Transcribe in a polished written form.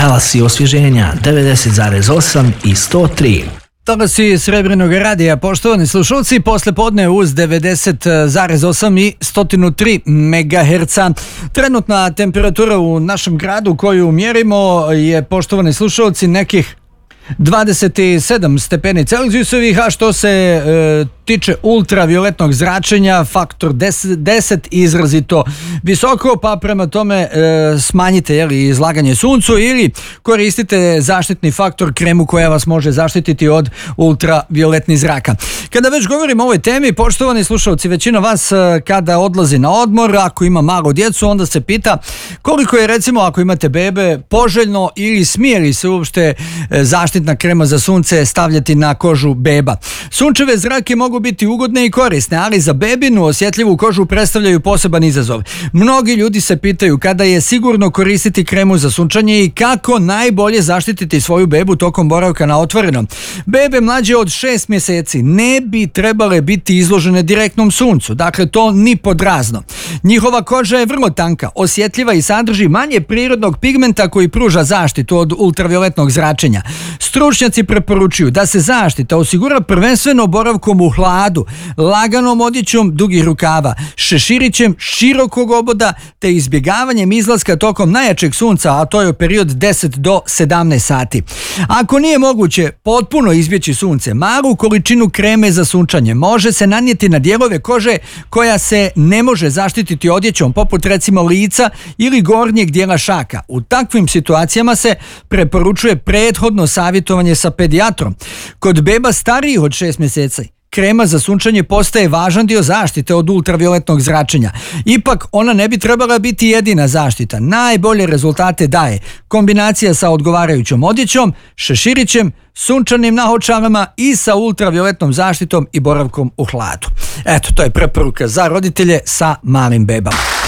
Talasi osvježenja 90,8 i 103. Talasi Srebrnog radija, poštovani slušalci, posle podne uz 90,8 i 103 MHz. Trenutna temperatura u našem gradu koju mjerimo je, poštovani slušalci, nekih 27 stepeni Celzijusovih, a što se tiče ultravioletnog zračenja, faktor 10 izrazito visoko, pa prema tome smanjite izlaganje suncu ili koristite zaštitni faktor, kremu koja vas može zaštititi od ultravioletnih zraka. Kada već govorimo o ovoj temi, poštovani slušalci, većina vas kada odlazi na odmor, ako ima malu djecu, onda se pita koliko je, recimo, ako imate bebe, poželjno ili smije li se uopšte zaštitna krema za sunce stavljati na kožu beba. Sunčeve zrake mogu biti ugodne i korisne, ali za bebinu osjetljivu kožu predstavljaju poseban izazov. Mnogi ljudi se pitaju kada je sigurno koristiti kremu za sunčanje i kako najbolje zaštititi svoju bebu tokom boravka na otvorenom. Bebe mlađe od 6 mjeseci ne bi trebale biti izložene direktnom suncu, dakle to ni pod razno. Njihova koža je vrlo tanka, osjetljiva i sadrži manje prirodnog pigmenta koji pruža zaštitu od ultravioletnog zračenja. Stručnjaci preporučuju da se zaštita osigura prvenstveno boravkom u hladu, laganom odjećom dugih rukava, šeširićem širokog oboda te izbjegavanjem izlaska tokom najjačeg sunca, a to je period 10 do 17 sati. Ako nije moguće potpuno izbjeći sunce, malu količinu kreme za sunčanje može se nanijeti na dijelove kože koja se ne može zaštititi odjećom, poput recimo lica ili gornjeg dijela šaka. U takvim situacijama se preporučuje prethodno savjetovanje sa pedijatrom. Kod beba starijih od 6 mjeseci krema za sunčanje postaje važan dio zaštite od ultravioletnog zračenja. Ipak ona ne bi trebala biti jedina zaštita. Najbolje rezultate daje kombinacija sa odgovarajućom odjećom, šeširićem, sunčanim naočalama i sa ultravioletnom zaštitom i boravkom u hladu. Eto, to je preporuka za roditelje sa malim bebama.